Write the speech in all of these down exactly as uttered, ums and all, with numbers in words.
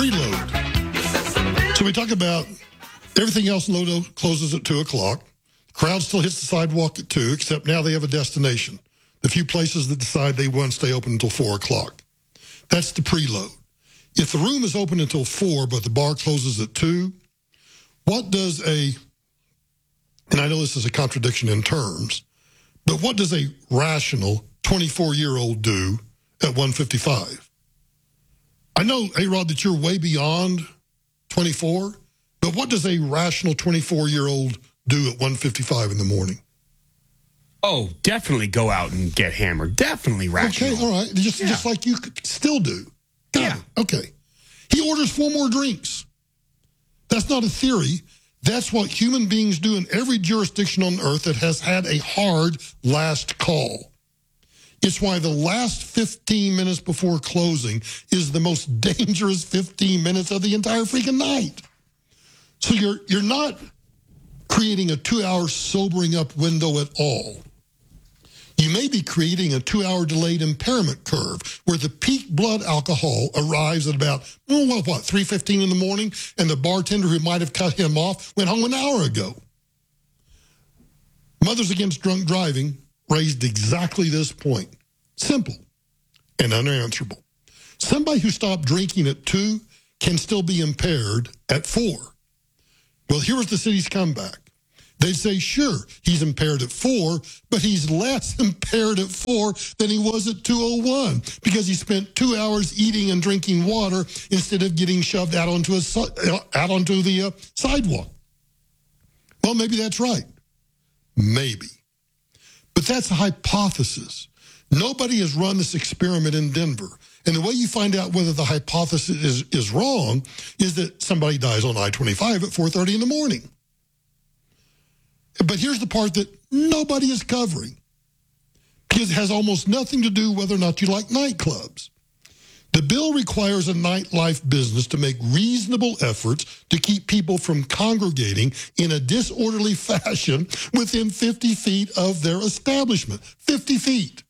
preload. So we talk about everything else in Lodo closes at two o'clock. The crowd still hits the sidewalk at two, except now they have a destination. The few places that decide they want to stay open until four o'clock. That's the preload. If the room is open until four, but the bar closes at two, what does a, and I know this is a contradiction in terms, but what does a rational twenty-four-year-old do at one fifty-five? I know, A-Rod, that you're way beyond twenty-four, but what does a rational twenty-four-year-old do at one fifty-five in the morning? Oh, definitely go out and get hammered. Definitely rational. Okay, all right. Just, yeah. just like you could still do. Got yeah. it. Okay. He orders four more drinks. That's not a theory. That's what human beings do in every jurisdiction on earth that has had a hard last call. It's why the last fifteen minutes before closing is the most dangerous fifteen minutes of the entire freaking night. So you're you're not creating a two-hour sobering up window at all. You may be creating a two-hour delayed impairment curve where the peak blood alcohol arrives at about, well, what, what three fifteen in the morning, and the bartender who might have cut him off went home an hour ago. Mothers Against Drunk Driving raised exactly this point. Simple and unanswerable. Somebody who stopped drinking at two can still be impaired at four. Well, here was the city's comeback. They'd say, sure, he's impaired at four, but he's less impaired at four than he was at two oh one because he spent two hours eating and drinking water instead of getting shoved out onto, a, out onto the uh, sidewalk. Well, maybe that's right. Maybe. But that's a hypothesis. Nobody has run this experiment in Denver. And the way you find out whether the hypothesis is, is wrong is that somebody dies on I twenty-five at four thirty in the morning. But here's the part that nobody is covering, because it has almost nothing to do whether or not you like nightclubs. The bill requires a nightlife business to make reasonable efforts to keep people from congregating in a disorderly fashion within fifty feet of their establishment. fifty feet.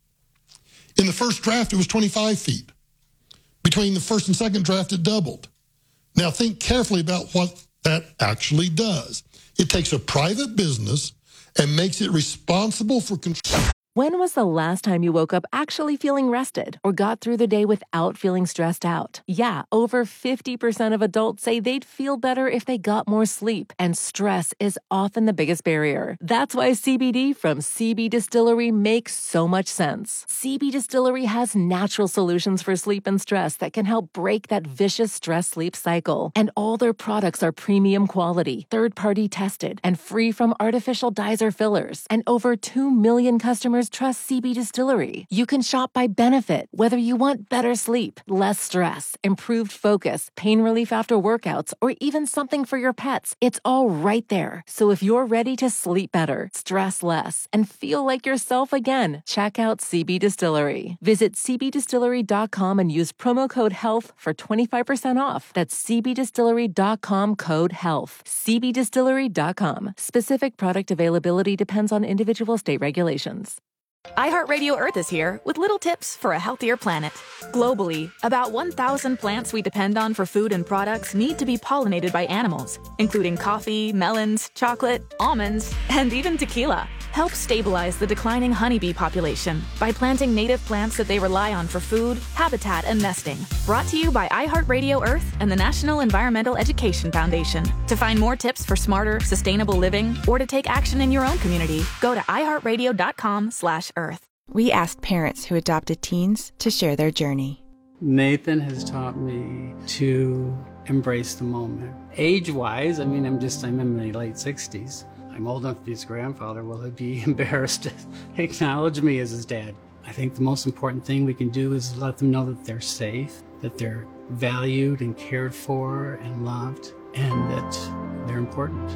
In the first draft, it was twenty-five feet. Between the first and second draft, it doubled. Now think carefully about what that actually does. It takes a private business and makes it responsible for control. When was the last time you woke up actually feeling rested or got through the day without feeling stressed out? Yeah, over fifty percent of adults say they'd feel better if they got more sleep, and stress is often the biggest barrier. That's why C B D from C B Distillery makes so much sense. C B Distillery has natural solutions for sleep and stress that can help break that vicious stress-sleep cycle. And all their products are premium quality, third-party tested, and free from artificial dyes or fillers. And over two million customers trust C B Distillery. You can shop by benefit, whether you want better sleep, less stress, improved focus, pain relief after workouts, or even something for your pets. It's all right there. So if you're ready to sleep better, stress less, and feel like yourself again, check out C B Distillery. Visit c b distillery dot com and use promo code HEALTH for twenty-five percent off. That's c b distillery dot com code HEALTH. c b distillery dot com. Specific product availability depends on individual state regulations. iHeartRadio Earth is here with little tips for a healthier planet. Globally, about one thousand plants we depend on for food and products need to be pollinated by animals, including coffee, melons, chocolate, almonds, and even tequila. Help stabilize the declining honeybee population by planting native plants that they rely on for food, habitat, and nesting. Brought to you by iHeartRadio Earth and the National Environmental Education Foundation. To find more tips for smarter, sustainable living, or to take action in your own community, go to iHeartRadio.com slash Earth. We asked parents who adopted teens to share their journey. Nathan has taught me to embrace the moment. Age-wise, I mean, I'm just, I'm in my late sixties. I'm old enough to be his grandfather. Will he be embarrassed to acknowledge me as his dad? I think the most important thing we can do is let them know that they're safe, that they're valued and cared for and loved, and that they're important.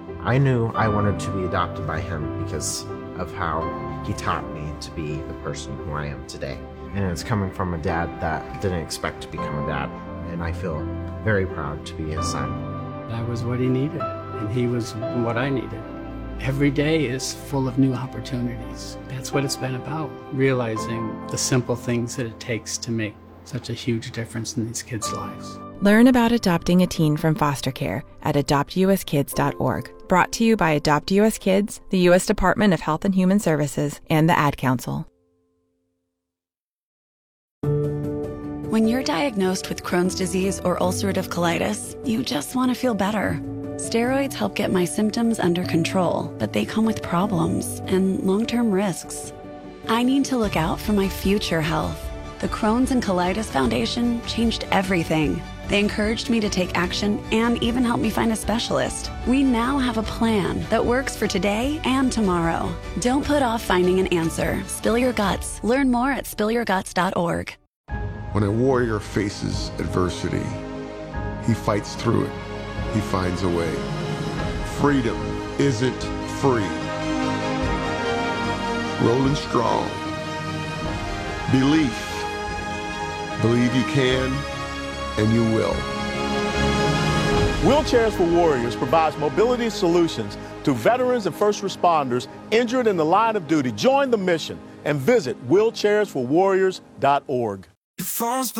I knew I wanted to be adopted by him because of how he taught me to be the person who I am today. And it's coming from a dad that didn't expect to become a dad, and I feel very proud to be his son. That was what he needed, and he was what I needed. Every day is full of new opportunities. That's what it's been about, realizing the simple things that it takes to make such a huge difference in these kids' lives. Learn about adopting a teen from foster care at adopt u s kids dot org. Brought to you by Adopt U S Kids, the U S Department of Health and Human Services, and the Ad Council. When you're diagnosed with Crohn's disease or ulcerative colitis, you just want to feel better. Steroids help get my symptoms under control, but they come with problems and long-term risks. I need to look out for my future health. The Crohn's and Colitis Foundation changed everything. They encouraged me to take action and even helped me find a specialist. We now have a plan that works for today and tomorrow. Don't put off finding an answer. Spill your guts. Learn more at spill your guts dot org. When a warrior faces adversity, he fights through it. He finds a way. Freedom isn't free. Rolling strong. Belief. Believe you can, and you will. Wheelchairs for Warriors provides mobility solutions to veterans and first responders injured in the line of duty. Join the mission and visit wheelchairs for warriors dot org.